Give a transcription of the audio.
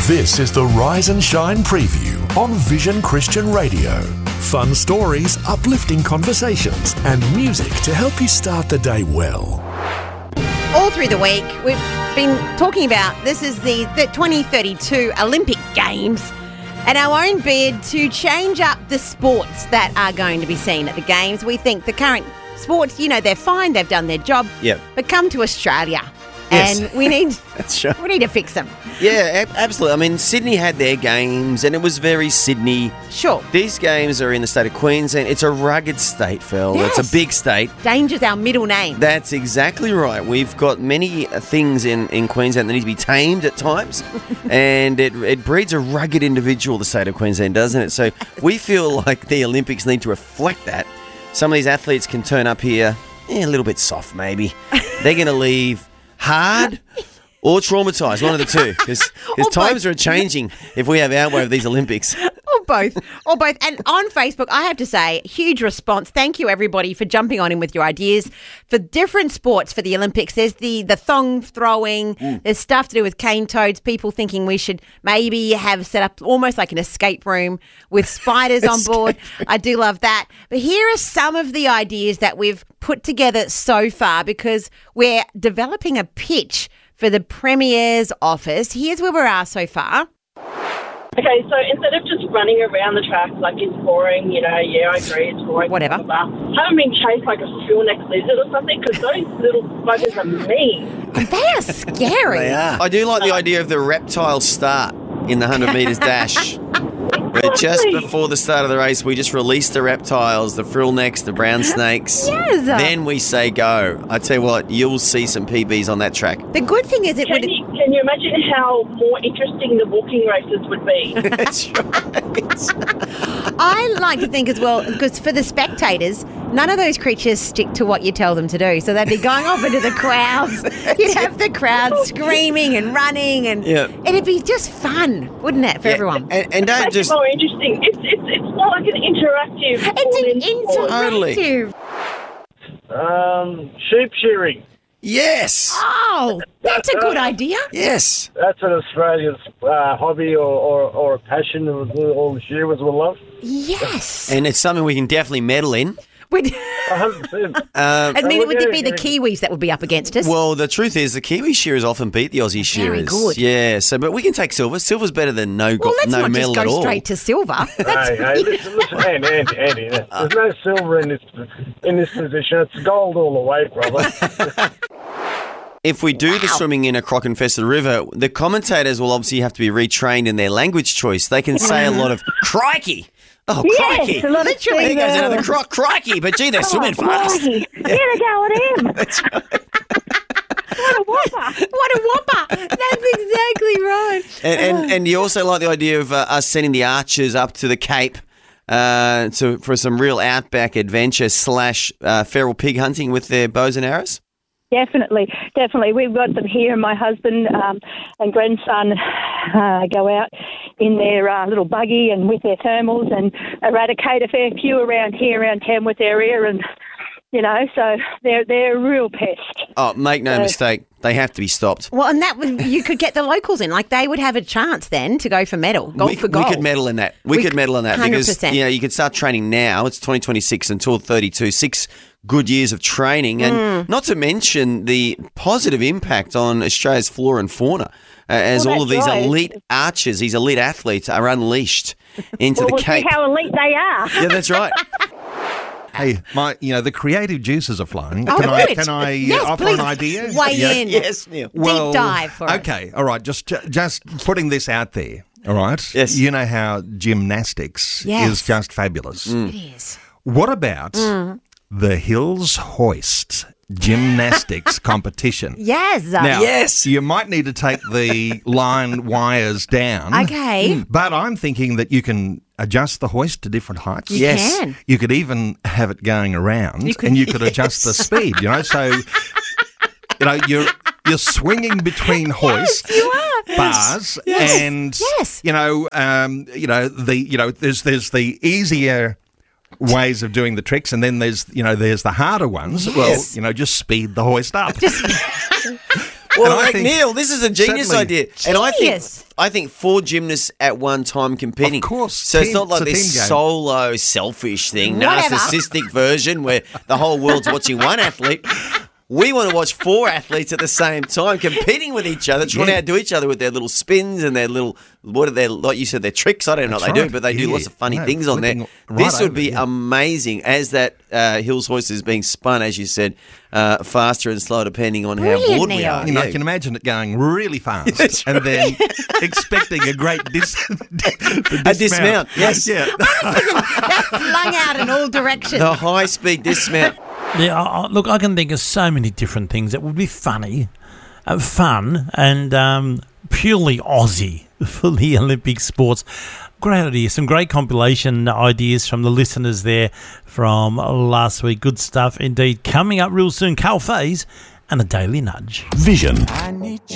This is the Rise and Shine preview on Vision Christian Radio. Fun stories, uplifting conversations, and music to help you start the day well. All through the week, we've been talking about this is the 2032 Olympic Games and our own bid to change up the sports that are going to be seen at the Games. We think the current sports, they're fine, they've done their job, but come to Australia. Yes. And we need That's right. we need to fix them. Yeah, absolutely. I mean, Sydney had their games and it was very Sydney. Sure. These games are in the state of Queensland. It's a rugged state, Phil. Yes. It's a big state. Danger's our middle name. That's exactly right. We've got many things in Queensland that need to be tamed at times, and it breeds a rugged individual, the state of Queensland, doesn't it? So we feel like the Olympics need to reflect that. Some of these athletes can turn up here a little bit soft, maybe. They're going to leave hard or traumatised, one of the two, because times are changing if we have our way of these Olympics. Or both. And on Facebook, I have to say, huge response. Thank you, everybody, for jumping on in with your ideas for different sports for the Olympics. There's the thong throwing. There's stuff to do with cane toads. People thinking we should maybe have set up almost like an escape room with spiders on board. I do love that. But here are some of the ideas that we've put together so far because we're developing a pitch for the Premier's office. Here's where we are so far. Okay, so instead of just running around the track like it's boring, I agree, it's boring. Whatever. Blah, blah, blah. Haven't been chased like a full-neck lizard or something because those little buggers are mean. They are scary. They are. I do like the idea of the reptile start in the 100 metres dash. Where just before the start of the race, we just release the reptiles, the frill necks, the brown snakes. Yes. Then we say go. I tell you what, you'll see some PBs on that track. The good thing is it would... Can you imagine how more interesting the walking races would be? That's right. I like to think as well, because for the spectators, none of those creatures stick to what you tell them to do. So they'd be going off into the crowds. You'd have the crowd screaming and running, and it'd be just fun, wouldn't it, for everyone? And don't Make just... it more interesting. It's more like an interactive. It's an interactive. Sheep shearing. Yes. Oh, that's a good idea. Yes. That's an Australian hobby or a passion that all the shearers will love. Yes. And it's something we can definitely medal in. 100%. I mean, would it be the Kiwis that would be up against us? Well, the truth is the Kiwi shearers often beat the Aussie shearers. Very good. Yeah, but we can take silver. Silver's better than no let's not medal just at go all. straight to silver. Hey, listen, Andy, there's no silver in this position. It's gold all the way, brother. If we do the swimming in a croc-infested river, the commentators will obviously have to be retrained in their language choice. They can say a lot of crikey. Oh, crikey. Yes, a lot of Literally, goes into the croc, crikey. But gee, they're swimming fast. Here they go at him. That's right. What a whopper. What a whopper. That's exactly right. And you also like the idea of us sending the archers up to the Cape for some real outback adventure / feral pig hunting with their bows and arrows? Definitely. We've got them here. My husband and grandson go out in their little buggy and with their thermals and eradicate a fair few around here, around Tamworth area, and so they're a real pest. Oh, make no mistake, they have to be stopped. Well, and you could get the locals in. Like, they would have a chance then to go for medal, gold for gold. We could medal in that. We could medal in that 100%. because you could start training now. It's 2026 until 32, 6 good years of training, and not to mention the positive impact on Australia's flora and fauna as all of these elite archers, these elite athletes are unleashed into the Cape. See how elite they are. Yeah, that's right. Hey, the creative juices are flowing. Oh, good. Can I Yes, offer please. an idea? Weigh in. Yes, Neil. Deep dive for it. Okay, all right. Just putting this out there. All right. Yes. You know how gymnastics is just fabulous. It is. What about the Hills Hoist gymnastics competition? Yes. Now, Yes. you might need to take the line wires down. Okay. But I'm thinking that you can adjust the hoist to different heights. You can. You could even have it going around, and you could adjust the speed. So you're swinging between hoists. You are. Bars and Yes. there's the easier ways of doing the tricks, and then there's the harder ones. Yes. Well, just speed the hoist up. Well, And I think- Neil, this is a genius Certainly. idea. And Genius. I think 4 gymnasts at one time competing. Of course. So it's Team- not like it's a this team game. solo, selfish thing, Whatever. narcissistic version where the whole world's watching one athlete. We want to watch 4 athletes at the same time competing with each other, trying to outdo each other with their little spins and their little, what are their, like you said, their tricks. I don't know what That's they do, right. but they do Yeah. lots of funny No, things on there. flipping right This would over, be yeah. amazing as that Hills hoist is being spun, as you said, faster and slower depending on how Brilliant, bored we Neil. are. You know, Yeah. I can imagine it going really fast That's and then expecting a great A dismount, yes. Yeah. That flung out in all directions. The high-speed dismount. Yeah, look, I can think of so many different things that would be funny, fun, and purely Aussie for the Olympic sports. Great idea. Some great compilation ideas from the listeners there from last week. Good stuff indeed. Coming up real soon, Carl Faze and a Daily Nudge. Vision.